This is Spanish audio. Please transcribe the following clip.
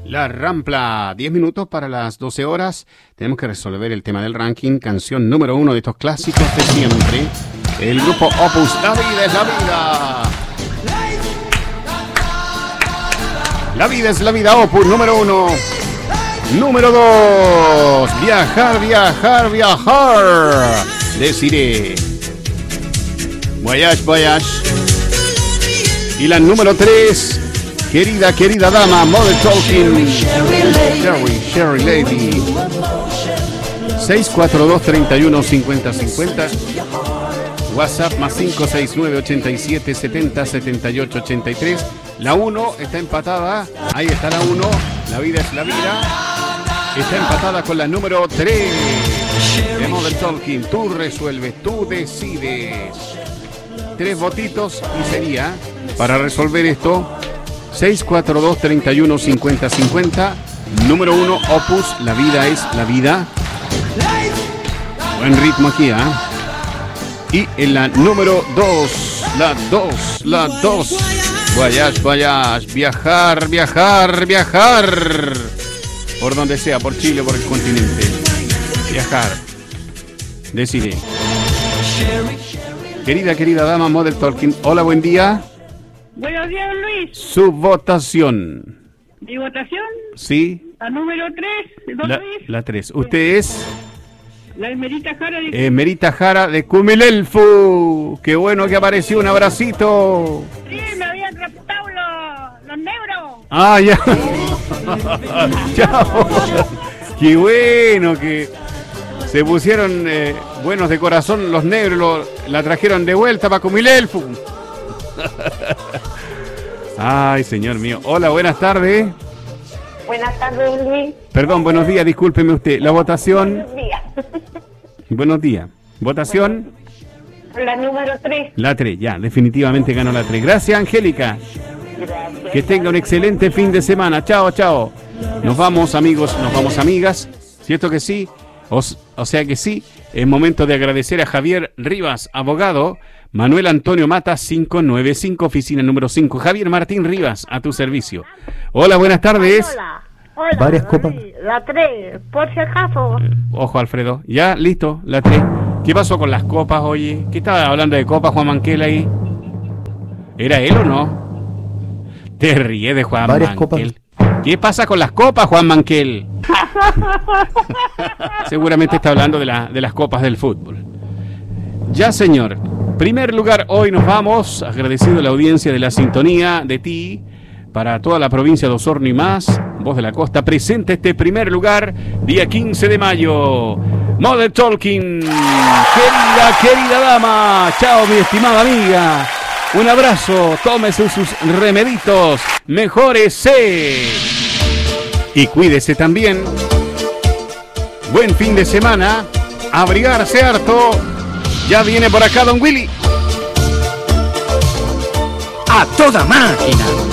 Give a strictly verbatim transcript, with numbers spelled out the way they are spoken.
La Rampla, diez minutos para las doce horas. Tenemos que resolver el tema del ranking. Canción número uno de estos clásicos de siempre. El grupo Opus, La vida es la vida. La vida es la vida, Opus, número uno. Número dos, Viajar, viajar, viajar. Deciré. Voyage, voyage. Y la número tres, querida, querida dama, Mother Talking. Sherry, Sherry Lady. seis cuatro dos, treinta y uno, cincuenta, cincuenta. WhatsApp más cinco seis nueve, ochenta y siete, setenta, setenta y ocho, ochenta y tres. La uno está empatada. Ahí está la uno. La vida es la vida. Está empatada con la número tres. De Mother Talking. Tú resuelves, tú decides. Tres votitos y sería, para resolver esto, seis cuatro dos, treinta y uno, cincuenta, cincuenta. Número uno, Opus, La vida es la vida. Buen ritmo aquí, ¿ah? ¿eh? Y en la número dos, la dos, la dos. Voyage, voyage, viajar, viajar, viajar. Por donde sea, por Chile, por el continente. Viajar. Decide. Querida, querida dama, Mother Talking. Hola, buen día. Buenos días, Luis. Su votación. ¿Mi votación? Sí. La número tres, don La, Luis. la tres. ¿Usted es? La Emerita Jara de... Eh, Merita Jara de Cumilelfu. Qué bueno que apareció, un abracito. Sí, me habían raptado los, los negros. Ah, ya. Chao. Qué bueno que se pusieron eh, buenos de corazón los negros, lo, la trajeron de vuelta para Cumilelfu. Ay, señor mío. Hola, buenas tardes. Buenas tardes, Luis. Perdón, buenos días, discúlpeme usted. La votación. Buenos días. Buenos días. Votación. La número tres. La tres, ya, definitivamente ganó la tres. Gracias, Angélica. Gracias. Que tenga un excelente fin de semana. Chao, chao. Nos vamos, amigos, nos vamos, amigas. ¿Cierto que sí? O, o sea que sí, es momento de agradecer a Javier Rivas, abogado. Manuel Antonio Mata, cinco nueve cinco, oficina número cinco. Javier Martín Rivas, a tu servicio. Hola, buenas tardes. Hola. Hola. Varias copas. La tres, por si acaso. Ojo, Alfredo. Ya, listo, la tres. ¿Qué pasó con las copas, oye? ¿Qué estaba hablando de copas, Juan Manquel ahí? ¿Era él o no? Te ríes de Juan Varias Manquel. Copas. ¿Qué pasa con las copas, Juan Manquel? Seguramente está hablando de, la, de las copas del fútbol. Ya, señor. Primer lugar, hoy nos vamos, agradecido la audiencia de la sintonía de ti, para toda la provincia de Osorno y más, Voz de la Costa, presenta este primer lugar, día quince de mayo. Mother Talking, querida, querida dama, chao mi estimada amiga, un abrazo, tómese sus remeditos, mejórese y cuídese también. Buen fin de semana, abrigarse harto. Ya viene por acá Don Willy. A toda máquina.